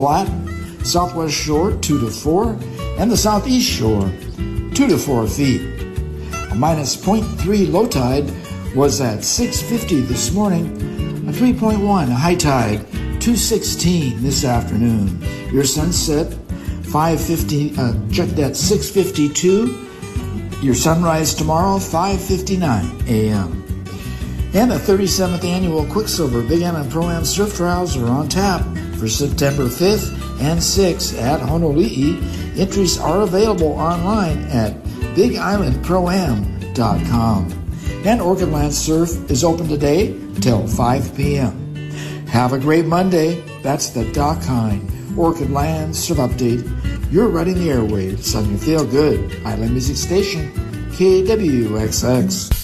flat, southwest shore 2 to 4, and the southeast shore 2 to 4 feet. A minus 0.3 low tide was at 6:50 this morning, a 3.1 high tide 2:16 this afternoon. Your sunset 5:50, checked at 6:52. Your sunrise tomorrow 5:59 a.m. And the 37th annual Quicksilver Big Island Pro-Am Surf Trials are on tap for September 5th and 6th at Honolulu. Entries are available online at BigIslandProAm.com. And Orchidland Surf is open today till 5 p.m. Have a great Monday. That's the Doc Hine Orchidland Surf Update. You're riding the airwaves on your Feel Good Island Music Station, KWXX.